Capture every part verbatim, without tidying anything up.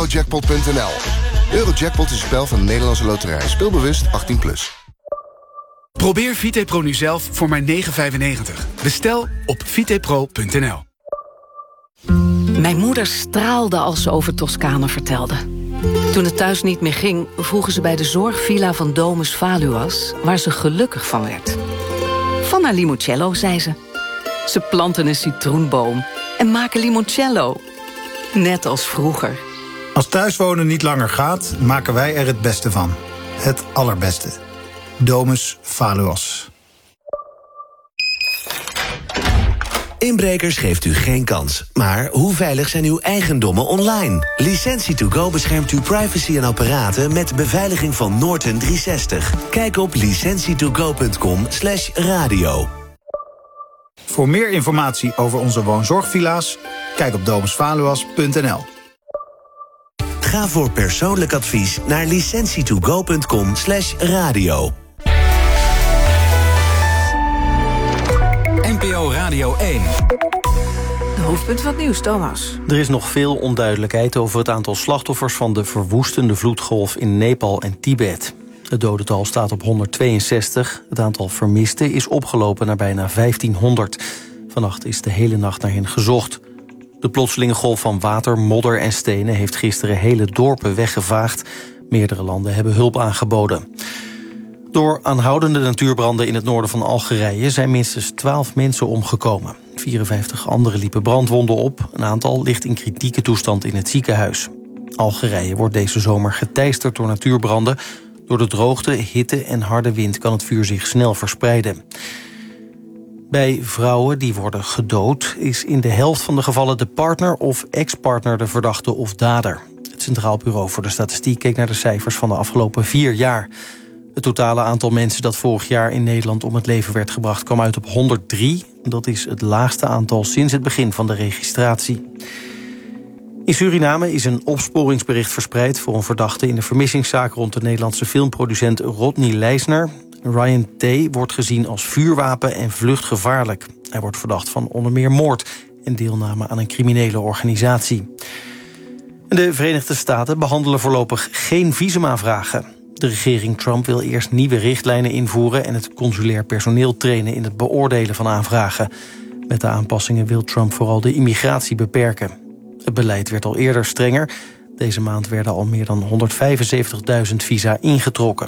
Eurojackpot punt n l. Eurojackpot is een spel van de Nederlandse Loterij. Speelbewust achttien plus. Probeer VitePro nu zelf voor maar negen vijfennegentig. Bestel op vitepro punt n l. Mijn moeder straalde als ze over Toscane vertelde. Toen het thuis niet meer ging, vroegen ze bij de zorgvilla van Domus Valuas, waar ze gelukkig van werd. Van haar limoncello, zei ze. Ze planten een citroenboom en maken limoncello. Net als vroeger. Als thuiswonen niet langer gaat, maken wij er het beste van. Het allerbeste. Domus Valuas. Inbrekers geeft u geen kans. Maar hoe veilig zijn uw eigendommen online? Licentie to go beschermt uw privacy en apparaten met beveiliging van Norton driehonderdzestig. Kijk op licentie to go punt com slash radio. Voor meer informatie over onze woonzorgvilla's, kijk op domus valuas punt n l. Ga voor persoonlijk advies naar licentie to go punt com slash radio. N P O Radio één. De hoofdpunt van het nieuws, Thomas. Er is nog veel onduidelijkheid over het aantal slachtoffers van de verwoestende vloedgolf in Nepal en Tibet. Het dodental staat op honderdtweeënzestig. Het aantal vermisten is opgelopen naar bijna vijftienhonderd. Vannacht is de hele nacht naar hen gezocht. De plotselinge golf van water, modder en stenen heeft gisteren hele dorpen weggevaagd. Meerdere landen hebben hulp aangeboden. Door aanhoudende natuurbranden in het noorden van Algerije zijn minstens twaalf mensen omgekomen. vierenvijftig anderen liepen brandwonden op. Een aantal ligt in kritieke toestand in het ziekenhuis. Algerije wordt deze zomer geteisterd door natuurbranden. Door de droogte, hitte en harde wind kan het vuur zich snel verspreiden. Bij vrouwen die worden gedood is in de helft van de gevallen de partner of ex-partner de verdachte of dader. Het Centraal Bureau voor de Statistiek keek naar de cijfers van de afgelopen vier jaar. Het totale aantal mensen dat vorig jaar in Nederland om het leven werd gebracht kwam uit op honderddrie. Dat is het laagste aantal sinds het begin van de registratie. In Suriname is een opsporingsbericht verspreid voor een verdachte in de vermissingszaak rond de Nederlandse filmproducent Rodney Leisner. Ryan T. wordt gezien als vuurwapen en vluchtgevaarlijk. Hij wordt verdacht van onder meer moord en deelname aan een criminele organisatie. De Verenigde Staten behandelen voorlopig geen visumaanvragen. De regering Trump wil eerst nieuwe richtlijnen invoeren en het consulair personeel trainen in het beoordelen van aanvragen. Met de aanpassingen wil Trump vooral de immigratie beperken. Het beleid werd al eerder strenger. Deze maand werden al meer dan honderdvijfenzeventigduizend visa ingetrokken.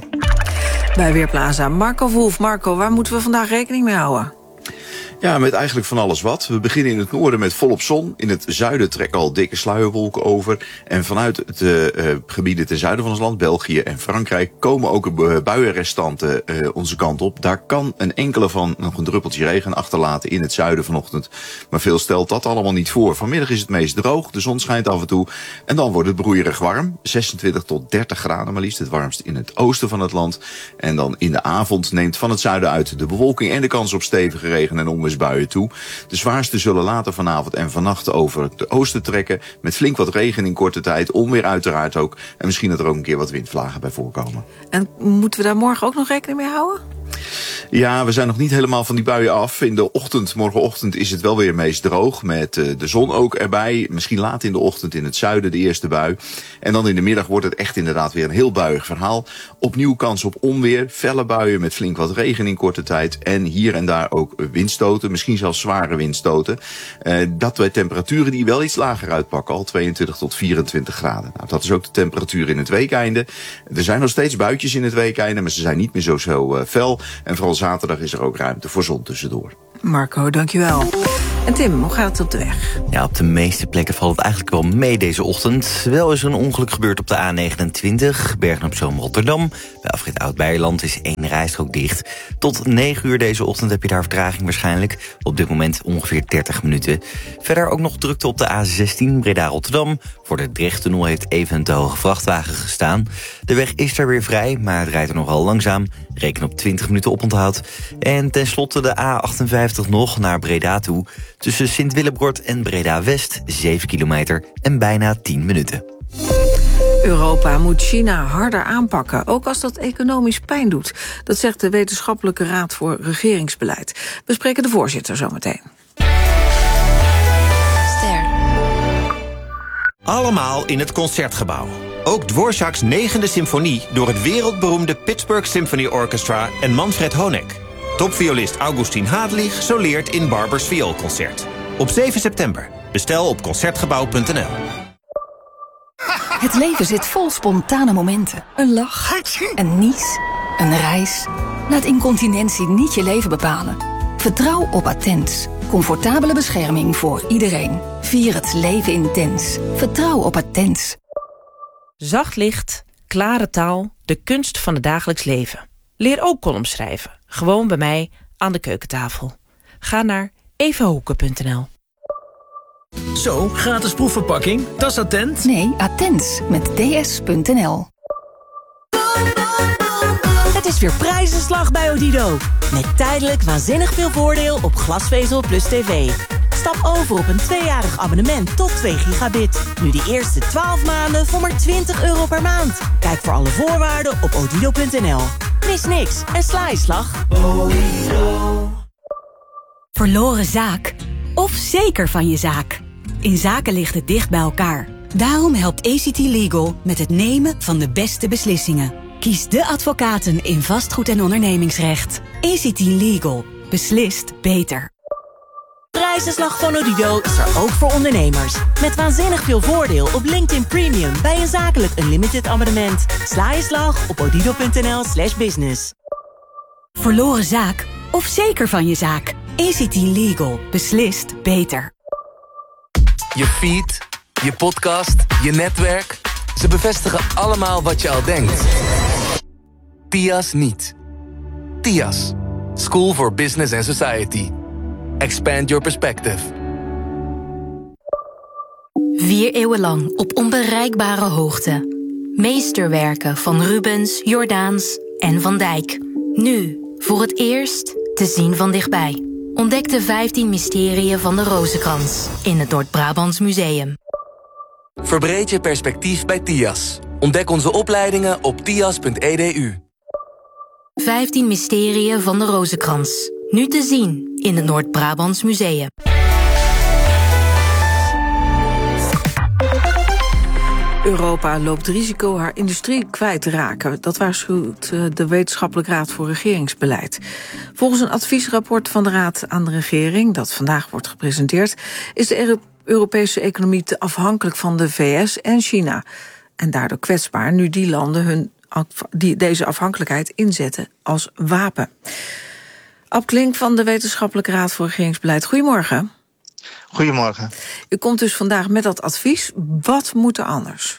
Bij Weerplaza Marco Wolf. Marco, waar moeten we vandaag rekening mee houden? Ja, met eigenlijk van alles wat. We beginnen in het noorden met volop zon. In het zuiden trekken al dikke sluierwolken over. En vanuit het uh, gebieden ten zuiden van ons land, België en Frankrijk, komen ook uh, buienrestanten uh, onze kant op. Daar kan een enkele van nog een druppeltje regen achterlaten in het zuiden vanochtend. Maar veel stelt dat allemaal niet voor. Vanmiddag is het meest droog, de zon schijnt af en toe. En dan wordt het broeierig warm. zesentwintig tot dertig graden maar liefst. Het warmst in het oosten van het land. En dan in de avond neemt van het zuiden uit de bewolking en de kans op stevige regen en onweersbuien toe. De zwaarste zullen later vanavond en vannacht over het oosten trekken. Met flink wat regen in korte tijd. Onweer uiteraard ook. En misschien dat er ook een keer wat windvlagen bij voorkomen. En moeten we daar morgen ook nog rekening mee houden? Ja, we zijn nog niet helemaal van die buien af. In de ochtend, morgenochtend, is het wel weer meest droog. Met uh, de zon ook erbij. Misschien laat in de ochtend in het zuiden de eerste bui. En dan in de middag wordt het echt inderdaad weer een heel buiig verhaal. Opnieuw kans op onweer. Felle buien met flink wat regen in korte tijd. En hier en daar ook windstoten. Misschien zelfs zware windstoten. Uh, dat bij temperaturen die wel iets lager uitpakken. Al tweeëntwintig tot vierentwintig graden. Nou, dat is ook de temperatuur in het weekeinde. Er zijn nog steeds buitjes in het weekeinde. Maar ze zijn niet meer zo, zo uh, fel. En vooral zaterdag is er ook ruimte voor zon tussendoor. Marco, dankjewel. En Tim, hoe gaat het op de weg? Ja, op de meeste plekken valt het eigenlijk wel mee deze ochtend. Wel is er een ongeluk gebeurd op de A negenentwintig, Bergen-op-Zoom Rotterdam. Bij afrit Oud-Beijerland is één rijstrook dicht. Tot negen uur deze ochtend heb je daar vertraging waarschijnlijk. Op dit moment ongeveer dertig minuten. Verder ook nog drukte op de A zestien Breda-Rotterdam. Voor de Drechttunnel heeft even een te hoge vrachtwagen gestaan. De weg is er weer vrij, maar het rijdt er nogal langzaam. Reken op twintig minuten oponthoud. En tenslotte de A achtenvijftig nog naar Breda toe. Tussen Sint-Willebroord en Breda-West, zeven kilometer en bijna tien minuten. Europa moet China harder aanpakken, ook als dat economisch pijn doet. Dat zegt de Wetenschappelijke Raad voor Regeringsbeleid. We spreken de voorzitter zometeen. Allemaal in het Concertgebouw. Ook Dvorak's negende symfonie door het wereldberoemde Pittsburgh Symphony Orchestra en Manfred Honeck. Topviolist Augustin Hadlich soleert in Barbers Vioolconcert. Op zeven september. Bestel op concertgebouw punt n l. Het leven zit vol spontane momenten. Een lach, een nies, een reis. Laat incontinentie niet je leven bepalen. Vertrouw op Attens. Comfortabele bescherming voor iedereen. Vier het leven intens. Vertrouw op Attens. Zacht licht, klare taal, de kunst van het dagelijks leven. Leer ook columns schrijven. Gewoon bij mij aan de keukentafel. Ga naar evahoeken punt n l. Zo, gratis proefverpakking. Dat is Attent? Nee, Attens met d s punt n l. Het is weer prijzenslag bij Odido. Met tijdelijk waanzinnig veel voordeel op glasvezel plus tv. Stap over op een tweejarig abonnement tot twee gigabit. Nu de eerste twaalf maanden voor maar twintig euro per maand. Kijk voor alle voorwaarden op odido punt n l. Mis niks en sla je slag. Verloren zaak? Of zeker van je zaak? In zaken ligt het dicht bij elkaar. Daarom helpt A C T Legal met het nemen van de beste beslissingen. Kies de advocaten in vastgoed- en ondernemingsrecht. A C T Legal. Beslist beter. Prijzenslag van Odido is er ook voor ondernemers. Met waanzinnig veel voordeel op LinkedIn Premium bij een zakelijk unlimited abonnement. Sla je slag op odido punt n l slash business. Verloren zaak? Of zeker van je zaak? A C T Legal. Beslist beter. Je feed, je podcast, je netwerk. Ze bevestigen allemaal wat je al denkt. T I A S niet. T I A S. School for Business and Society. Expand your perspective. Vier eeuwen lang op onbereikbare hoogte. Meesterwerken van Rubens, Jordaens en Van Dijk. Nu, voor het eerst, te zien van dichtbij. Ontdek de vijftien mysterieën van de Rozenkrans in het Noord-Brabants Museum. Verbreed je perspectief bij T I A S. Ontdek onze opleidingen op tias punt e d u. vijftien mysterieën van de Rozenkrans. Nu te zien in het Noord-Brabants Museum. Europa loopt risico haar industrie kwijt te raken. Dat waarschuwt de Wetenschappelijke Raad voor Regeringsbeleid. Volgens een adviesrapport van de Raad aan de regering, dat vandaag wordt gepresenteerd, is de Europese economie te afhankelijk van de V S en China. En daardoor kwetsbaar nu die landen hun, die deze afhankelijkheid inzetten als wapen. Ab Klink van de Wetenschappelijke Raad voor Regeringsbeleid. Goedemorgen. Goedemorgen. U komt dus vandaag met dat advies. Wat moet er anders?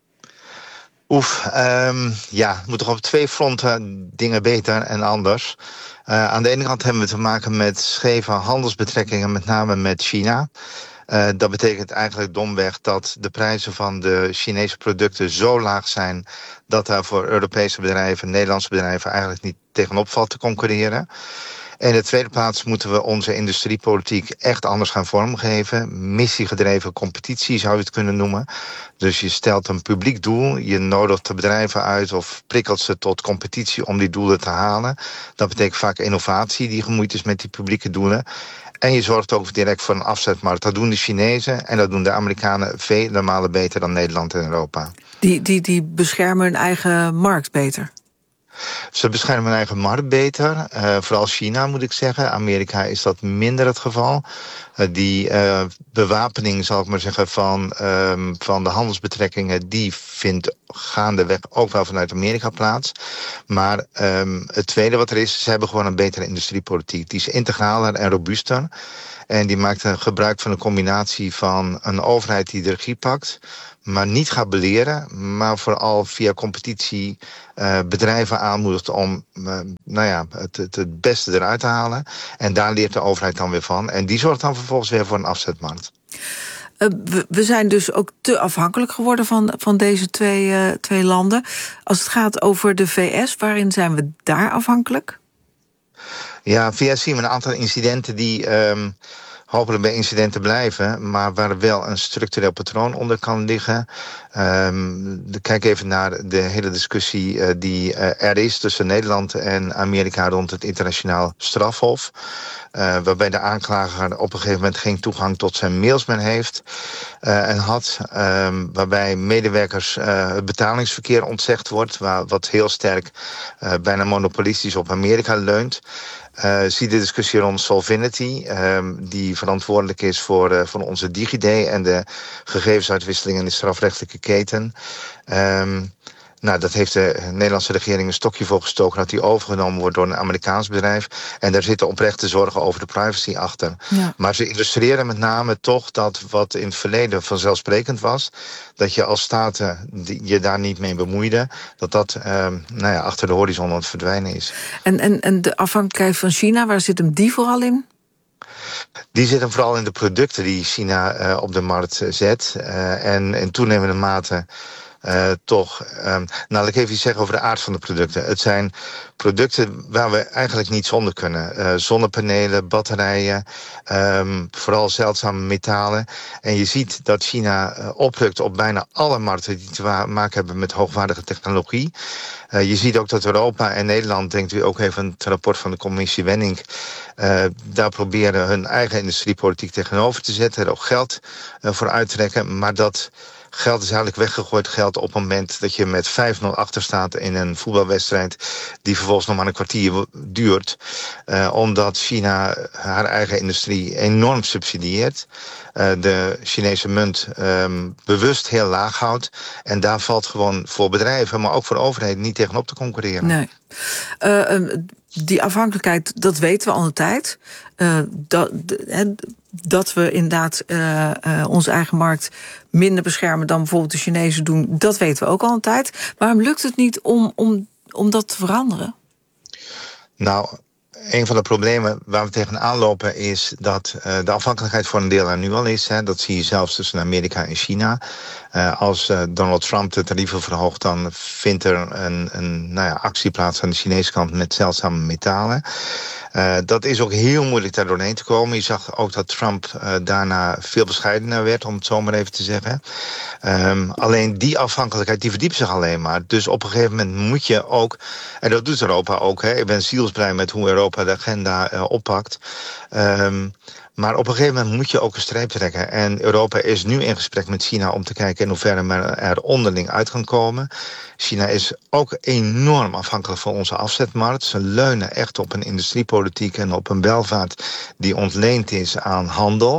Oef, um, ja, het moet toch op twee fronten dingen beter en anders. Uh, aan de ene kant hebben we te maken met scheve handelsbetrekkingen, met name met China. Uh, dat betekent eigenlijk domweg dat de prijzen van de Chinese producten zo laag zijn dat daar voor Europese bedrijven, Nederlandse bedrijven eigenlijk niet tegenop valt te concurreren. En in de tweede plaats moeten we onze industriepolitiek echt anders gaan vormgeven. Missiegedreven competitie zou je het kunnen noemen. Dus je stelt een publiek doel, je nodigt de bedrijven uit of prikkelt ze tot competitie om die doelen te halen. Dat betekent vaak innovatie die gemoeid is met die publieke doelen. En je zorgt ook direct voor een afzetmarkt. Dat doen de Chinezen en dat doen de Amerikanen vele malen beter dan Nederland en Europa. Die, die, die beschermen hun eigen markt beter? Ze beschermen hun eigen markt beter. Uh, vooral China, moet ik zeggen. Amerika is dat minder het geval. Uh, die uh, bewapening, zal ik maar zeggen, van, uh, van de handelsbetrekkingen, die vindt gaandeweg ook wel vanuit Amerika plaats. Maar um, het tweede wat er is, ze hebben gewoon een betere industriepolitiek. Die is integraler en robuuster. En die maakt een gebruik van een combinatie van een overheid die de regie pakt, maar niet gaat beleren, maar vooral via competitie uh, bedrijven aanmoedigt om uh, nou ja, het, het, het beste eruit te halen. En daar leert de overheid dan weer van. En die zorgt dan vervolgens weer voor een afzetmarkt. Uh, we, we zijn dus ook te afhankelijk geworden van, van deze twee, uh, twee landen. Als het gaat over de V S, waarin zijn we daar afhankelijk? Ja, V S zien we een aantal incidenten die um, hopelijk bij incidenten blijven, maar waar wel een structureel patroon onder kan liggen. Um, kijk even naar de hele discussie uh, die uh, er is tussen Nederland en Amerika rond het internationaal strafhof. Uh, waarbij de aanklager op een gegeven moment geen toegang tot zijn mails meer heeft uh, en had. Um, waarbij medewerkers uh, het betalingsverkeer ontzegd wordt, waar, wat heel sterk uh, bijna monopolistisch op Amerika leunt. Uh, zie de discussie rond Solvinity, um, die verantwoordelijk is voor, uh, voor onze DigiD en de gegevensuitwisseling in de strafrechtelijke keten. Um, Nou, dat heeft de Nederlandse regering een stokje voor gestoken, dat die overgenomen wordt door een Amerikaans bedrijf. En daar zitten oprechte zorgen over de privacy achter. Ja. Maar ze illustreren met name toch dat wat in het verleden vanzelfsprekend was, dat je als staten je daar niet mee bemoeide, dat dat uh, nou ja, achter de horizon aan het verdwijnen is. En, en, en de afhankelijkheid van China, waar zit hem die vooral in? Die zit hem vooral in de producten die China uh, op de markt zet. Uh, en in toenemende mate Uh, toch, um, nou laat ik even iets zeggen over de aard van de producten. Het zijn producten waar we eigenlijk niet zonder kunnen. Uh, zonnepanelen, batterijen, um, vooral zeldzame metalen. En je ziet dat China uh, oprukt op bijna alle markten die te maken hebben met hoogwaardige technologie. Uh, je ziet ook dat Europa en Nederland, denkt u ook even aan het rapport van de commissie Wenning, uh, daar proberen hun eigen industriepolitiek tegenover te zetten, er ook geld uh, voor uittrekken, maar dat geld is eigenlijk weggegooid geld op het moment dat je met vijf nul achter staat in een voetbalwedstrijd die vervolgens nog maar een kwartier duurt. Uh, omdat China haar eigen industrie enorm subsidieert. Uh, de Chinese munt um, bewust heel laag houdt. En daar valt gewoon voor bedrijven, maar ook voor overheden niet tegenop te concurreren. Nee. Uh, um, die afhankelijkheid, dat weten we al een tijd. Uh, dat, de, dat we inderdaad uh, uh, onze eigen markt minder beschermen dan bijvoorbeeld de Chinezen doen, dat weten we ook al een tijd. Waarom lukt het niet om, om, om dat te veranderen? Nou, een van de problemen waar we tegenaan lopen is dat uh, de afhankelijkheid voor een deel er nu al is. Hè. Dat zie je zelfs tussen Amerika en China. Uh, als uh, Donald Trump de tarieven verhoogt, dan vindt er een, een nou ja, actie plaats aan de Chinese kant met zeldzame metalen. Uh, dat is ook heel moeilijk daar doorheen te komen. Je zag ook dat Trump uh, daarna veel bescheidener werd, om het zo maar even te zeggen. Um, alleen die afhankelijkheid, die verdiept zich alleen maar. Dus op een gegeven moment moet je ook, en dat doet Europa ook, hè. Ik ben zielsblij met hoe Europa de agenda uh, oppakt. Um, Maar op een gegeven moment moet je ook een streep trekken. En Europa is nu in gesprek met China om te kijken in hoeverre men er onderling uit kan komen. China is ook enorm afhankelijk van onze afzetmarkt. Ze leunen echt op een industriepolitiek en op een welvaart die ontleend is aan handel.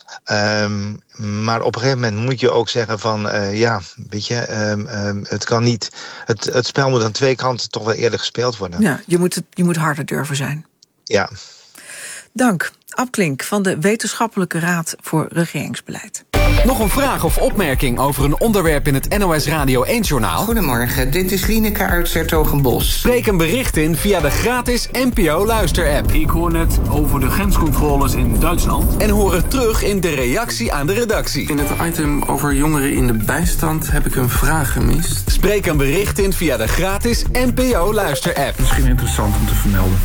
Um, maar op een gegeven moment moet je ook zeggen van, uh, ja, weet je, um, um, het kan niet. Het, het spel moet aan twee kanten toch wel eerder gespeeld worden. Ja, je moet, het, je moet harder durven zijn. Ja. Dank. Ab Klink van de Wetenschappelijke Raad voor Regeringsbeleid. Nog een vraag of opmerking over een onderwerp in het N O S Radio één-journaal? Goedemorgen, dit is Lieneke uit 's-Hertogenbosch. Spreek een bericht in via de gratis N P O-luister-app. Ik hoor net over de grenscontroles in Duitsland. En hoor het terug in de reactie aan de redactie. In het item over jongeren in de bijstand heb ik een vraag gemist. Spreek een bericht in via de gratis N P O-luister-app. Misschien interessant om te vermelden.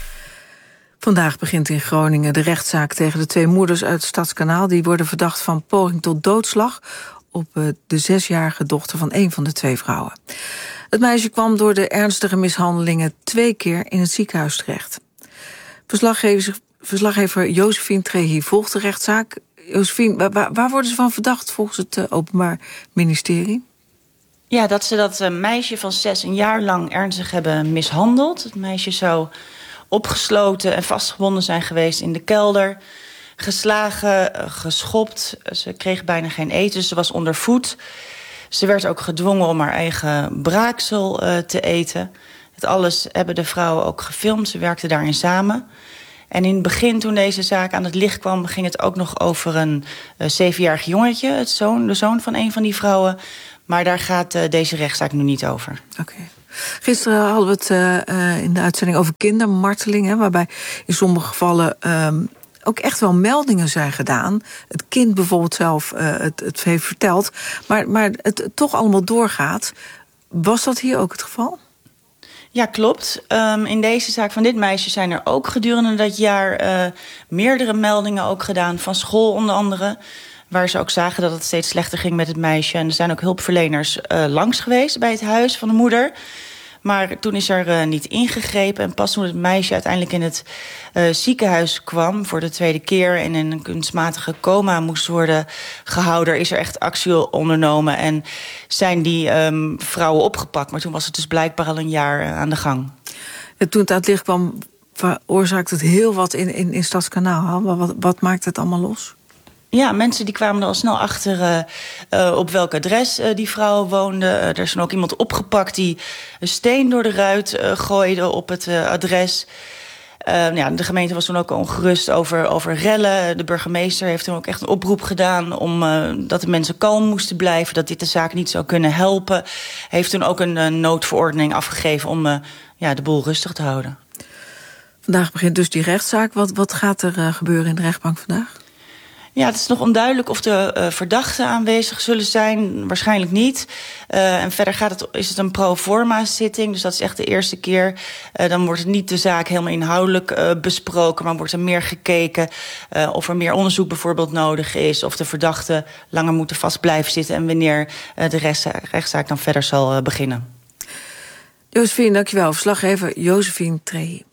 Vandaag begint in Groningen de rechtszaak tegen de twee moeders uit het Stadskanaal. Die worden verdacht van poging tot doodslag op de zesjarige dochter van een van de twee vrouwen. Het meisje kwam door de ernstige mishandelingen twee keer in het ziekenhuis terecht. Verslaggever, verslaggever Josephine Trehi volgt de rechtszaak. Josephine, waar, waar worden ze van verdacht volgens het Openbaar Ministerie? Ja, dat ze dat meisje van zes een jaar lang ernstig hebben mishandeld. Het meisje zou opgesloten en vastgebonden zijn geweest in de kelder. Geslagen, geschopt. Ze kreeg bijna geen eten, dus ze was ondervoed. Ze werd ook gedwongen om haar eigen braaksel uh, te eten. Het alles hebben de vrouwen ook gefilmd. Ze werkten daarin samen. En in het begin, toen deze zaak aan het licht kwam, ging het ook nog over een uh, zevenjarig jongetje, het zoon, de zoon van een van die vrouwen. Maar daar gaat uh, deze rechtszaak nu niet over. Oké. Okay. Gisteren hadden we het uh, in de uitzending over kindermarteling, hè, waarbij in sommige gevallen um, ook echt wel meldingen zijn gedaan. Het kind bijvoorbeeld zelf uh, het, het heeft verteld, maar, maar het, het toch allemaal doorgaat. Was dat hier ook het geval? Ja, klopt. Um, in deze zaak van dit meisje zijn er ook gedurende dat jaar uh, meerdere meldingen ook gedaan, van school onder andere, waar ze ook zagen dat het steeds slechter ging met het meisje. En er zijn ook hulpverleners uh, langs geweest bij het huis van de moeder. Maar toen is er uh, niet ingegrepen. En pas toen het meisje uiteindelijk in het uh, ziekenhuis kwam voor de tweede keer en in een kunstmatige coma moest worden gehouden, is er echt actie ondernomen en zijn die um, vrouwen opgepakt. Maar toen was het dus blijkbaar al een jaar uh, aan de gang. En toen het aan het licht kwam, veroorzaakte het heel wat in, in, in Stadskanaal. Wat, wat maakt het allemaal los? Ja, mensen die kwamen er al snel achter uh, uh, op welk adres uh, die vrouw woonde. Uh, er is dan ook iemand opgepakt die een steen door de ruit uh, gooide op het uh, adres. Uh, ja, de gemeente was toen ook ongerust over, over rellen. De burgemeester heeft toen ook echt een oproep gedaan om uh, dat de mensen kalm moesten blijven, dat dit de zaak niet zou kunnen helpen. Heeft toen ook een uh, noodverordening afgegeven om uh, ja, de boel rustig te houden. Vandaag begint dus die rechtszaak. Wat, wat gaat er uh, gebeuren in de rechtbank vandaag? Ja, het is nog onduidelijk of de uh, verdachten aanwezig zullen zijn. Waarschijnlijk niet. Uh, en verder gaat het, is het een pro forma zitting. Dus dat is echt de eerste keer. Uh, dan wordt het niet de zaak helemaal inhoudelijk uh, besproken, maar wordt er meer gekeken uh, of er meer onderzoek bijvoorbeeld nodig is, of de verdachten langer moeten vast blijven zitten en wanneer uh, de rechtszaak, rechtszaak dan verder zal uh, beginnen. Josephine, dankjewel. Verslaggever Josephine Trehi.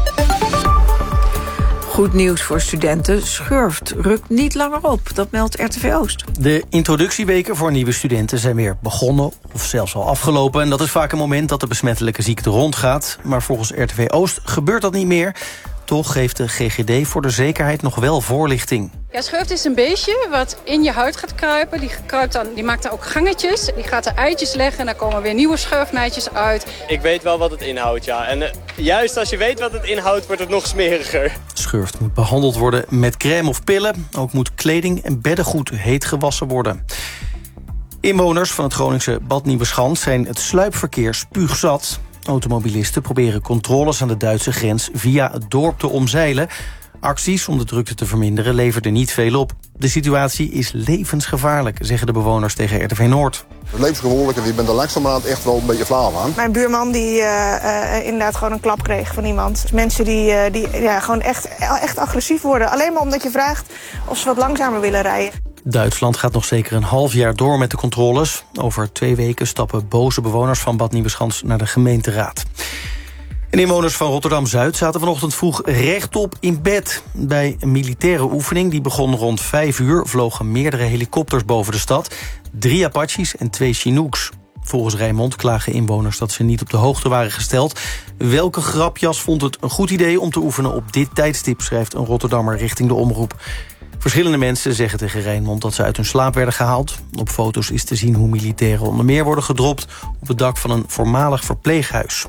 Goed nieuws voor studenten. Schurft rukt niet langer op. Dat meldt R T V Oost. De introductieweken voor nieuwe studenten zijn weer begonnen of zelfs al afgelopen. En dat is vaak een moment dat de besmettelijke ziekte rondgaat. Maar volgens R T V Oost gebeurt dat niet meer. Toch geeft de G G D voor de zekerheid nog wel voorlichting. Ja, schurft is een beestje wat in je huid gaat kruipen. Die, kruipt dan, die maakt dan ook gangetjes. Die gaat er eitjes leggen en dan komen weer nieuwe schurfmeidjes uit. Ik weet wel wat het inhoudt, ja. En uh, juist als je weet wat het inhoudt, wordt het nog smeriger. Schurft moet behandeld worden met crème of pillen. Ook moet kleding en beddengoed heet gewassen worden. Inwoners van het Groningse Bad Nieuweschans zijn het sluipverkeer spuugzat. Automobilisten proberen controles aan de Duitse grens via het dorp te omzeilen. Acties om de drukte te verminderen leverden niet veel op. De situatie is levensgevaarlijk, zeggen de bewoners tegen R T V Noord. Het levensgevaarlijk en je bent er langzamerhand echt wel een beetje flauw aan. Mijn buurman die uh, uh, inderdaad gewoon een klap kreeg van iemand. Dus mensen die, uh, die ja, gewoon echt, echt agressief worden. Alleen maar omdat je vraagt of ze wat langzamer willen rijden. Duitsland gaat nog zeker een half jaar door met de controles. Over twee weken stappen boze bewoners van Bad Nieuweschans naar de gemeenteraad. En inwoners van Rotterdam-Zuid zaten vanochtend vroeg rechtop in bed. Bij een militaire oefening die begon rond vijf uur... vlogen meerdere helikopters boven de stad. Drie Apaches en twee Chinooks. Volgens Rijnmond klagen inwoners dat ze niet op de hoogte waren gesteld. Welke grapjas vond het een goed idee om te oefenen op dit tijdstip... schrijft een Rotterdammer richting de omroep. Verschillende mensen zeggen tegen Rijnmond dat ze uit hun slaap werden gehaald. Op foto's is te zien hoe militairen onder meer worden gedropt... op het dak van een voormalig verpleeghuis.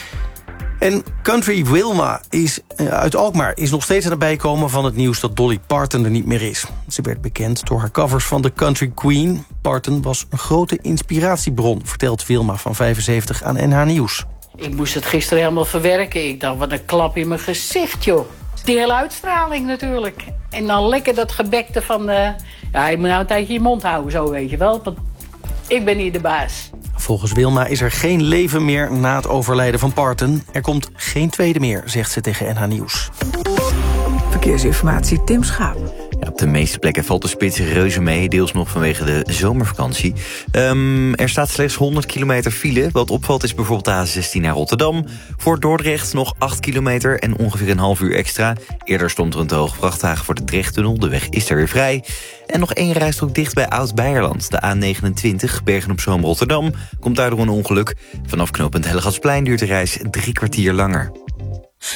En Country Wilma is, uh, uit Alkmaar is nog steeds aan het bijkomen van het nieuws dat Dolly Parton er niet meer is. Ze werd bekend door haar covers van The Country Queen. Parton was een grote inspiratiebron, vertelt Wilma van vijfenzeventig aan N H Nieuws. Ik moest het gisteren helemaal verwerken. Ik dacht, wat een klap in mijn gezicht, joh. Die hele uitstraling natuurlijk. En dan lekker dat gebekte van... Uh, ja, je moet nou een tijdje je mond houden, zo weet je wel. Want ik ben hier de baas. Volgens Wilma is er geen leven meer na het overlijden van Parton. Er komt geen tweede meer, zegt ze tegen N H Nieuws. Verkeersinformatie, Tim Schaap. Ja, op de meeste plekken valt de spits reuze mee, deels nog vanwege de zomervakantie. Um, er staat slechts honderd kilometer file. Wat opvalt is bijvoorbeeld de A zestien naar Rotterdam. Voor Dordrecht nog acht kilometer en ongeveer een half uur extra. Eerder stond er een te hoge vrachtwagen voor de Drechttunnel. De weg is er weer vrij. En nog één rijstrook dicht bij Oud-Beierland. De A negenentwintig, Bergen-op-Zoom Rotterdam, komt daardoor een ongeluk. Vanaf knooppunt Hellegatsplein duurt de reis drie kwartier langer.